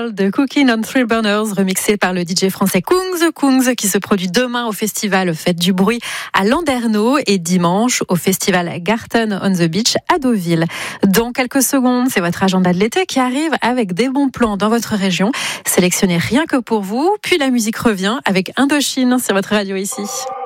Festival de Cooking on Three Burners, remixé par le DJ français Kungs, qui se produit demain au festival Fête du Bruit à Landerneau et dimanche au festival Garten on the Beach à Deauville. Dans quelques secondes, c'est votre agenda de l'été qui arrive avec des bons plans dans votre région, sélectionnés rien que pour vous. Puis la musique revient avec Indochine sur votre radio ici.